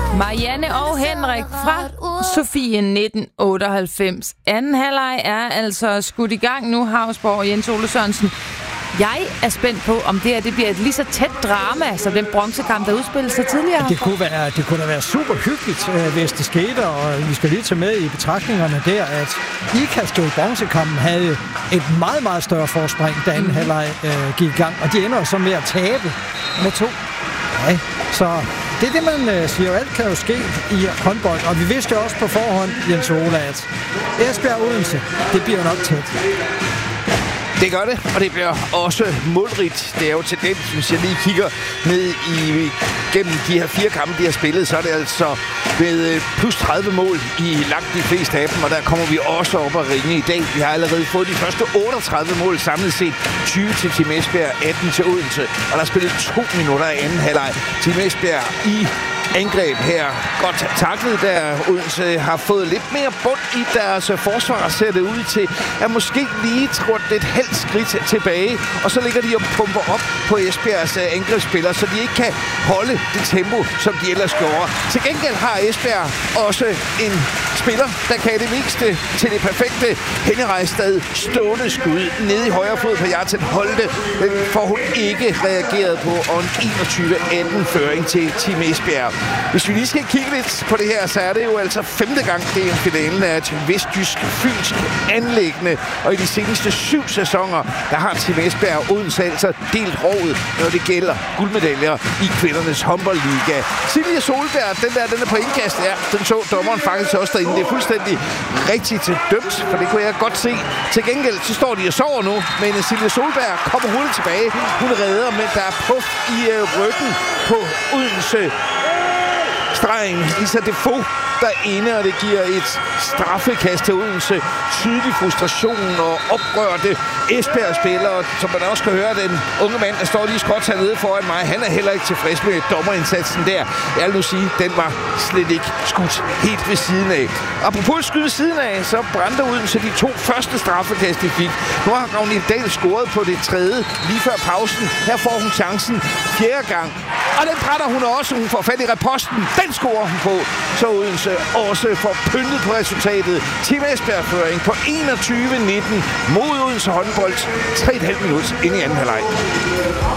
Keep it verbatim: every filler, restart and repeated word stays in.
Marianne og Henrik fra Sofie nitten otteoghalvfems. Anden halvleg er altså skudt i gang nu. Hausborg og Jens Ole Sørensen. Jeg er spændt på, om det her det bliver et lige så tæt drama som den bronzekamp, der udspillede sig tidligere. Det kunne, være, det kunne da være super hyggeligt, øh, hvis det skete, og vi skal lige tage med i betragtningerne der, at Ikast i bronzekampen havde et meget, meget større forspring, da anden mm. halvleg øh, gik i gang, og de ender så med at tabe med to. Ja, så det er det, man øh, siger, alt kan jo ske i håndbold, og vi vidste jo også på forhånd, Jens Ole, at Esbjerg Odense, det bliver nok tæt. Det gør det, og det bliver også målrigt. Det er jo tendens, hvis jeg lige kigger ned i gennem de her fire kampe, de har spillet, så er det altså med plus tredive mål i langt de fleste af dem, og der kommer vi også op og ringe i dag. Vi har allerede fået de første otteogtredive mål samlet set. tyve til Team Esbjerg, atten til Odense, og der er spillet to minutter i anden halvleg. Team Esbjerg i angreb her. Godt taklet, der Odense har fået lidt mere bund i deres forsvar, ser det ud til, at måske lige trådt et halvt skridt tilbage, og så ligger de og pumper op på Esbjergs angrebsspillere, så de ikke kan holde det tempo, som de ellers gjorde. Til gengæld har Esbjerg også en spiller, der kan det meste til det perfekte. Henny Rejstad stående skud nede i højre fod på Jarten Holte, men får hun ikke reageret på, og en enogtyve atten føring til Team Esbjerg. Hvis vi lige skal kigge lidt på det her, så er det jo altså femte gang, det er en finalen af et vestjysk fynsk anliggende. Og i de seneste syv sæsoner, der har Team Esbjerg og Odense altså delt rovet, når det gælder guldmedaljer i kvindernes håndboldliga. Silje Solberg, den der, den er på indkast, ja, den så dommeren faktisk også derinde. Det er fuldstændig rigtigt dømt, for det kunne jeg godt se. Til gengæld, så står de og sover nu, men Silje Solberg kommer hurtigt tilbage. Hun redder, men der er puff i øh, ryggen på Odense. Stregen, Lisa Defoe derinde, og det giver et straffekast til Odense. Tydelig frustration og oprørte Esbjerg-spillere, som man også kan høre, den unge mand, der står lige skråt hernede foran mig, han er heller ikke tilfreds med dommerindsatsen der. Jeg vil nu sige, den var slet ikke skudt helt ved siden af. Apropos skyde ved siden af, så brændte Odense de to første straffekast, de fik. Nu har Ragnhild Dahl scoret på det tredje lige før pausen. Her får hun chancen fjerde gang. Og den brænder hun også. Hun får fat i reposten. Den scorer hun på. Så Odense også får pyntet på resultatet. Team Esbjerg-føring på enogtyve nitten mod Odense håndbold. tre komma fem minut ind i anden halvleg.